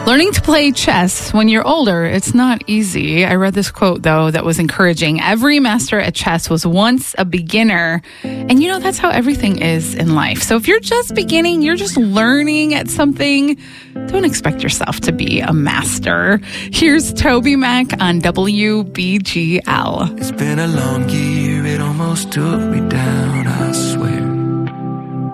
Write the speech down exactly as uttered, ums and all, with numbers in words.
Learning to play chess when you're older, it's not easy. I read this quote, though, that was encouraging. Every master at chess was once a beginner. And, you know, that's how everything is in life. So if you're just beginning, you're just learning at something, don't expect yourself to be a master. Here's Toby Mac on W B G L. It's been a long year, it almost took me down.